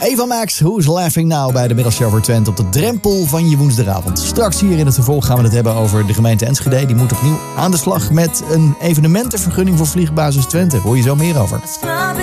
Eva Max, Who's Laughing Now bij de Middagshow voor Twente op de drempel van je woensdagavond. Straks hier in het vervolg gaan we het hebben over de gemeente Enschede. Die moet opnieuw aan de slag met een evenementenvergunning voor vliegbasis Twente. Hoor je zo meer over.